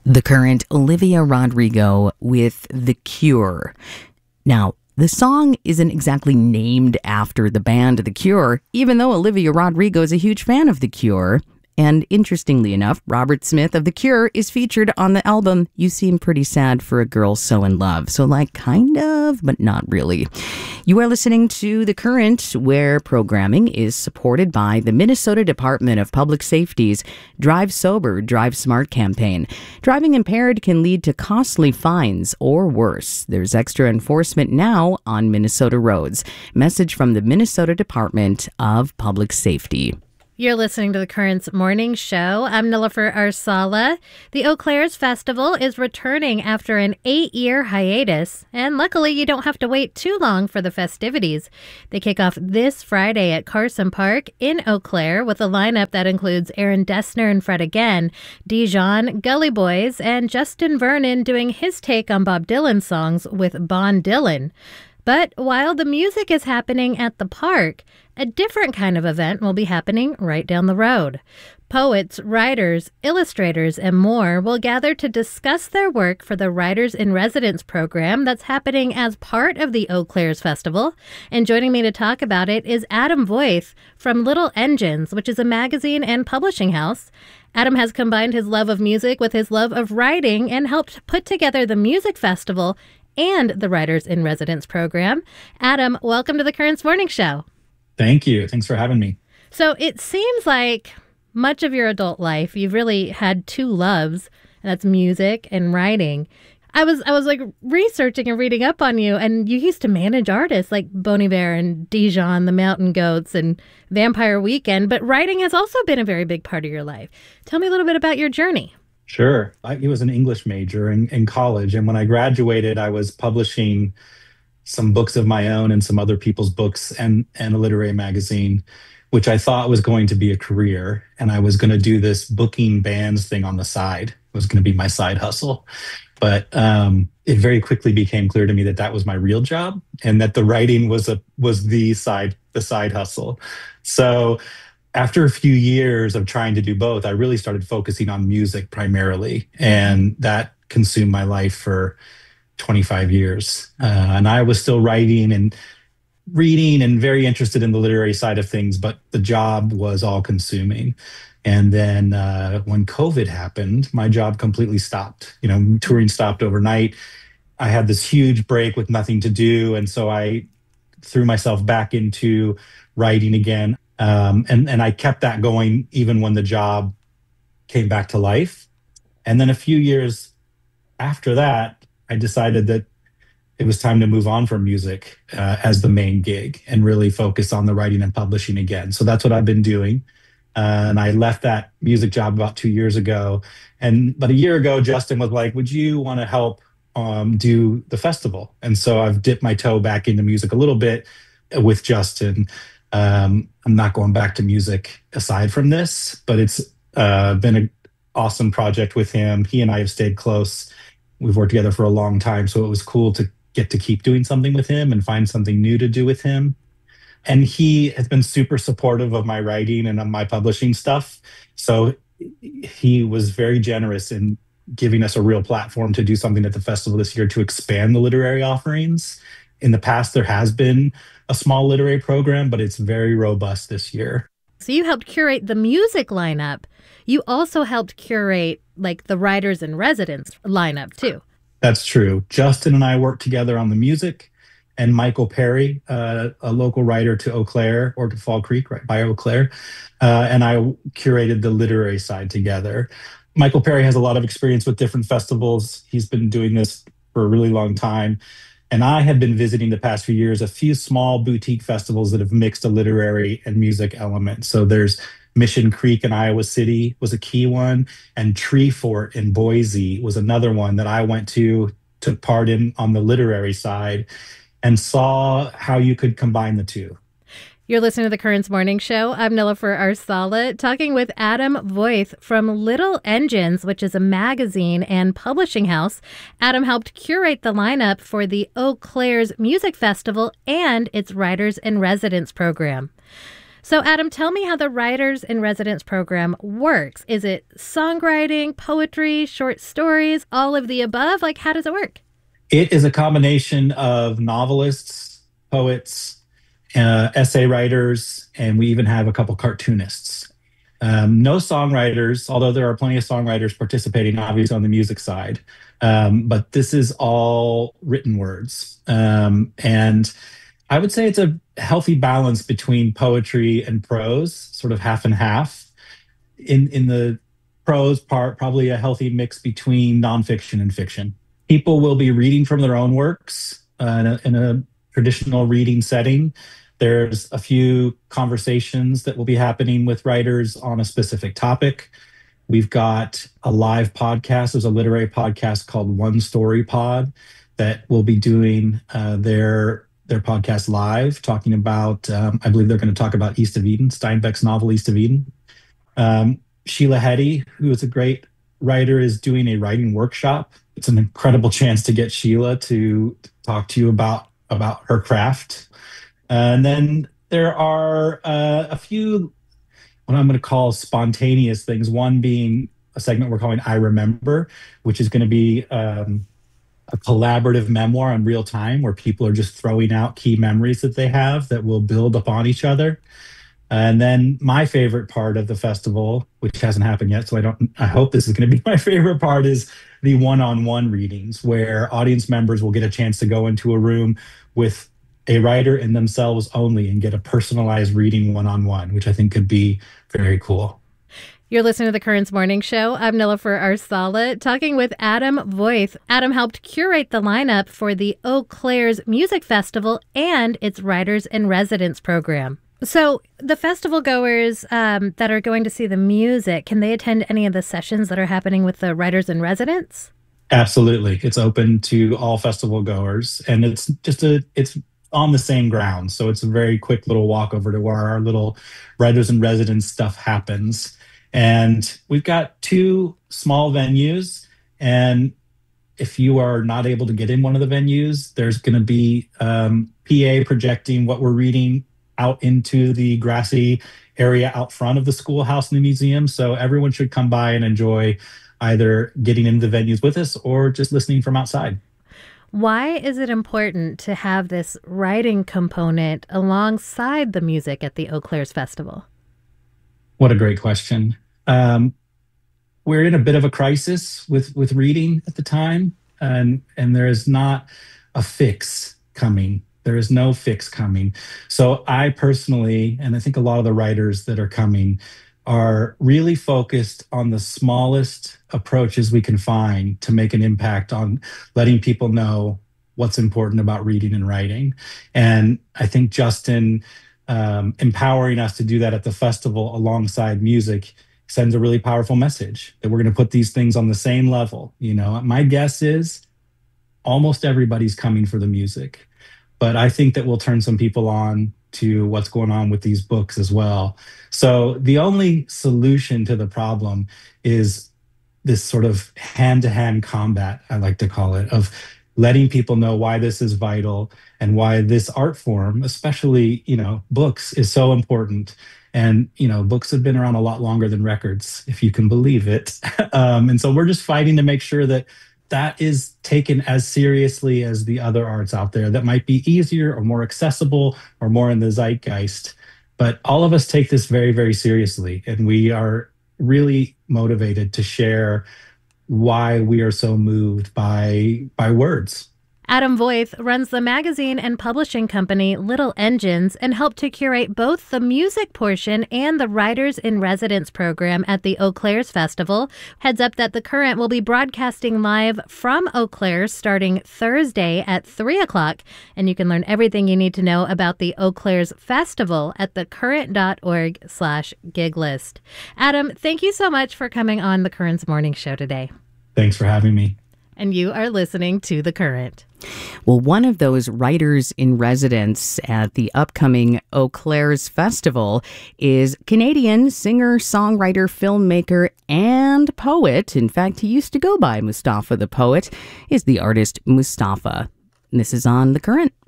The Current, Olivia Rodrigo with The Cure. Now, the song isn't exactly named after the band The Cure, even though Olivia Rodrigo is a huge fan of The Cure. And interestingly enough, Robert Smith of The Cure is featured on the album You Seem Pretty Sad for a Girl So in Love. So kind of, but not really. You are listening to The Current, where programming is supported by the Minnesota Department of Public Safety's Drive Sober, Drive Smart campaign. Driving impaired can lead to costly fines or worse. There's extra enforcement now on Minnesota roads. Message from the Minnesota Department of Public Safety. You're listening to The Current's morning show. I'm Nilofer Arsala. The Eau Claire's Festival is returning after an 8-year hiatus, and luckily you don't have to wait too long for the festivities. They kick off this Friday at Carson Park in Eau Claire with a lineup that includes Aaron Dessner and Fred Again, Dijon, Gully Boys, and Justin Vernon doing his take on Bob Dylan songs with Bon Dylan. But while the music is happening at the park, a different kind of event will be happening right down the road. Poets, writers, illustrators, and more will gather to discuss their work for the Writers in Residence program that's happening as part of the Eau Claire's Festival. And joining me to talk about it is Adam Voith from Little Engines, which is a magazine and publishing house. Adam has combined his love of music with his love of writing and helped put together the music festival and the Writers in Residence program. Adam, welcome to The Current's Morning Show. Thank you. Thanks for having me. So it seems like much of your adult life, you've really had two loves, and that's music and writing. I was researching and reading up on you, and you used to manage artists like Bon Iver and Dijon, the Mountain Goats, and Vampire Weekend, but writing has also been a very big part of your life. Tell me a little bit about your journey. Sure. I was an English major in college, and when I graduated, I was publishing some books of my own and some other people's books and a literary magazine, which I thought was going to be a career. And I was going to do this booking bands thing on the side. It was going to be my side hustle. But it very quickly became clear to me that that was my real job and that the writing was the side hustle. So after a few years of trying to do both, I really started focusing on music primarily, and that consumed my life for 25 years. And I was still writing and reading and very interested in the literary side of things, but the job was all consuming. And then when COVID happened, my job completely stopped. Touring stopped overnight. I had this huge break with nothing to do. And so I threw myself back into writing again. And I kept that going even when the job came back to life. And then a few years after that, I decided that it was time to move on from music as the main gig and really focus on the writing and publishing again. So that's what I've been doing. And I left that music job about 2 years ago. But a year ago, Justin was like, would you want to help do the festival? And so I've dipped my toe back into music a little bit with Justin. I'm not going back to music aside from this, but it's been an awesome project with him. He and I have stayed close. We've worked together for a long time, so it was cool to get to keep doing something with him and find something new to do with him. And he has been super supportive of my writing and of my publishing stuff. So he was very generous in giving us a real platform to do something at the festival this year to expand the literary offerings. In the past, there has been a small literary program, but it's very robust this year. So you helped curate the music lineup. You also helped curate the Writers in Residence lineup too. That's true. Justin and I worked together on the music, and Michael Perry, a local writer to Eau Claire or to Fall Creek, right by Eau Claire, and I curated the literary side together. Michael Perry has a lot of experience with different festivals. He's been doing this for a really long time. And I have been visiting the past few years a few small boutique festivals that have mixed a literary and music element. So there's Mission Creek in Iowa City was a key one, and Tree Fort in Boise was another one that I went to, took part in on the literary side, and saw how you could combine the two. You're listening to The Current's Morning Show. I'm Nilofer Arsala, talking with Adam Voith from Little Engines, which is a magazine and publishing house. Adam helped curate the lineup for the Eau Claire's Music Festival and its Writers in Residence program. So, Adam, tell me how the Writers in Residence program works. Is it songwriting, poetry, short stories, all of the above? Like, how does it work? It is a combination of novelists, poets, essay writers, and we even have a couple cartoonists. No songwriters, although there are plenty of songwriters participating, obviously, on the music side. But this is all written words. And I would say it's a healthy balance between poetry and prose, sort of half and half. In the prose part, probably a healthy mix between nonfiction and fiction. People will be reading from their own works in a traditional reading setting. There's a few conversations that will be happening with writers on a specific topic. We've got a live podcast. There's a literary podcast called One Story Pod that will be doing their podcast live, talking about, I believe they're going to talk about East of Eden, Steinbeck's novel East of Eden. Sheila Heti, who is a great writer, is doing a writing workshop. It's an incredible chance to get Sheila to talk to you about her craft. And then there are a few, what I'm going to call spontaneous things. One being a segment we're calling I Remember, which is going to be a collaborative memoir in real time where people are just throwing out key memories that they have that will build upon each other. And then my favorite part of the festival, which hasn't happened yet, so I hope this is going to be my favorite part, is the one-on-one readings where audience members will get a chance to go into a room with a writer and themselves only and get a personalized reading one-on-one, which I think could be very cool. You're listening to the Currents Morning Show. I'm Nilofer Arsala, talking with Adam Voith. Adam helped curate the lineup for the Eau Claire's Music Festival and its Writers in Residence program. So the festival goers that are going to see the music, can they attend any of the sessions that are happening with the Writers in Residence? Absolutely. It's open to all festival goers, and it's on the same ground. So it's a very quick little walk over to where our little Writers in Residence stuff happens. And we've got 2 small venues, and if you are not able to get in one of the venues, there's going to be PA projecting what we're reading out into the grassy area out front of the schoolhouse and the museum. So everyone should come by and enjoy either getting into the venues with us or just listening from outside. Why is it important to have this writing component alongside the music at the Eau Claire's Festival? What a great question. We're in a bit of a crisis with reading at the time, and there is not a fix coming. There is no fix coming. So I personally, and I think a lot of the writers that are coming, are really focused on the smallest approaches we can find to make an impact on letting people know what's important about reading and writing. And I think Justin empowering us to do that at the festival alongside music sends a really powerful message that we're going to put these things on the same level. You know, my guess is almost everybody's coming for the music. But I think that we'll turn some people on to what's going on with these books as well. So the only solution to the problem is this sort of hand-to-hand combat, I like to call it, of letting people know why this is vital and why this art form, especially, books, is so important. And, books have been around a lot longer than records, if you can believe it. And so we're just fighting to make sure that is taken as seriously as the other arts out there that might be easier or more accessible or more in the zeitgeist. But all of us take this very, very seriously. And we are really motivated to share why we are so moved by words. Adam Voith runs the magazine and publishing company Little Engines and helped to curate both the music portion and the Writers in Residence program at the Eau Claire's Festival. Heads up that The Current will be broadcasting live from Eau Claire starting Thursday at 3 o'clock, and you can learn everything you need to know about the Eau Claire's Festival at thecurrent.org/gig list. Adam, thank you so much for coming on The Current's Morning Show today. Thanks for having me. And you are listening to The Current. Well, one of those writers in residence at the upcoming Eau Claire's Festival is Canadian singer, songwriter, filmmaker, and poet. In fact, he used to go by Mustafa the Poet, is the artist Mustafa. And this is on The Current.